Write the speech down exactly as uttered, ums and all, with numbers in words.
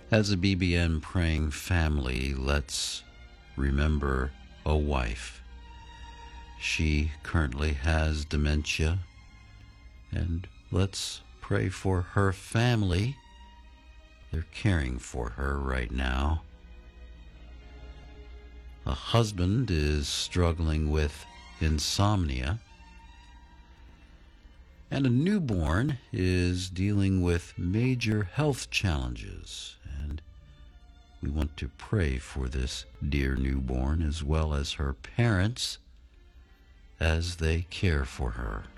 As a B B N praying family, let's remember a wife. She currently has dementia, and let's pray for her family. They're caring for her right now. A husband is struggling with insomnia, and a newborn is dealing with major health challenges. And we want to pray for this dear newborn as well as her parents as they care for her.